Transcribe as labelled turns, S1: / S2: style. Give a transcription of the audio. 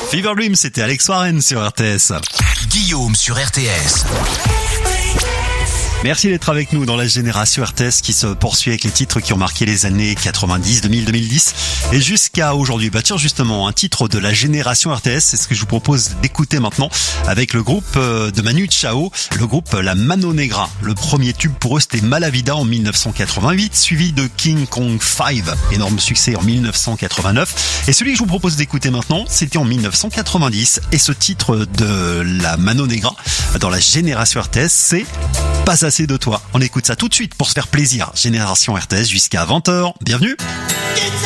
S1: Fever Dream, c'était Alex Warren sur RTS.
S2: Guillaume sur RTS.
S1: Merci d'être avec nous dans la génération RTS qui se poursuit avec les titres qui ont marqué les années 90, 2000, 2010 et jusqu'à aujourd'hui. Bah tiens, justement, un titre de la génération RTS, c'est ce que je vous propose d'écouter maintenant avec le groupe de Manu Chao, le groupe La Mano Negra. Le premier tube pour eux, c'était Malavida en 1988, suivi de King Kong 5, énorme succès en 1989. Et celui que je vous propose d'écouter maintenant, c'était en 1990. Et ce titre de La Mano Negra dans la génération RTS, c'est Pas assez de toi. On écoute ça tout de suite pour se faire plaisir. Génération RTS jusqu'à 20h. Bienvenue.